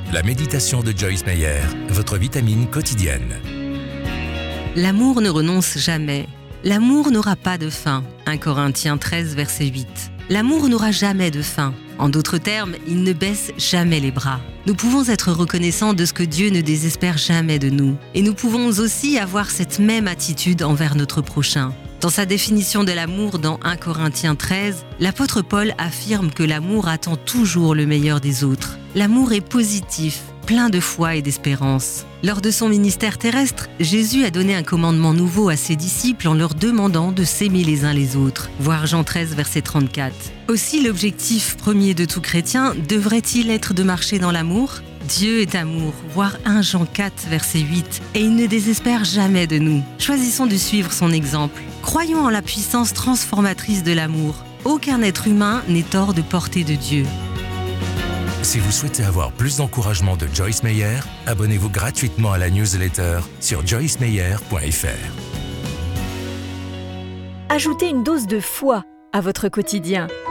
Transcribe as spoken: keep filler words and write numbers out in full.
La méditation de Joyce Meyer, votre vitamine quotidienne. L'amour ne renonce jamais. L'amour n'aura pas de fin. un Corinthiens treize, verset huit. L'amour n'aura jamais de fin. En d'autres termes, il ne baisse jamais les bras. Nous pouvons être reconnaissants de ce que Dieu ne désespère jamais de nous. Et nous pouvons aussi avoir cette même attitude envers notre prochain. Dans sa définition de l'amour dans un Corinthiens treize, l'apôtre Paul affirme que l'amour attend toujours le meilleur des autres. L'amour est positif, plein de foi et d'espérance. Lors de son ministère terrestre, Jésus a donné un commandement nouveau à ses disciples en leur demandant de s'aimer les uns les autres. Voir Jean treize, verset trente-quatre. Aussi, l'objectif premier de tout chrétien devrait-il être de marcher dans l'amour ? Dieu est amour, voir un Jean quatre, verset huit, et il ne désespère jamais de nous. Choisissons de suivre son exemple. Croyons en la puissance transformatrice de l'amour. Aucun être humain n'est hors de portée de Dieu. Si vous souhaitez avoir plus d'encouragement de Joyce Meyer, abonnez-vous gratuitement à la newsletter sur joyce meyer point f r. Ajoutez une dose de foi à votre quotidien